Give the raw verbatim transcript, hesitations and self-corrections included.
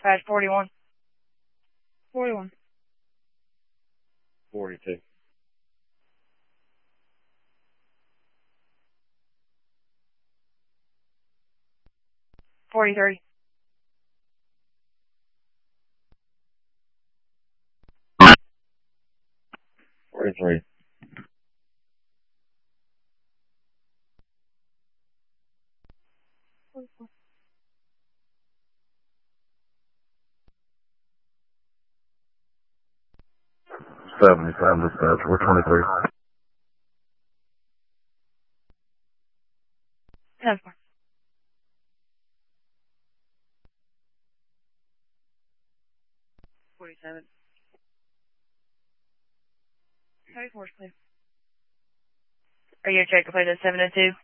Dispatch forty-one. forty-one. forty-two. forty-three. forty-three. forty-four. seventy-five dispatch, we're twenty-three. ten four. forty-seven. thirty-four is clear. Are you a check plate at seven and two?